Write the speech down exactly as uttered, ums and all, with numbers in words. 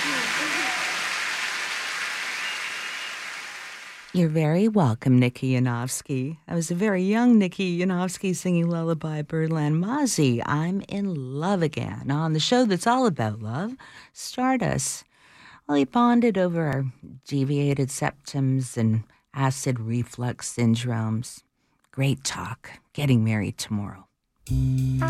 You're very welcome, Nikki Yanofsky. I was a very young Nikki Yanofsky singing Lullaby Birdland Mozzie. I'm in love again on the show that's all about love, Stardust. Well, he bonded over our deviated septums and acid reflux syndromes. Great talk. Getting married tomorrow.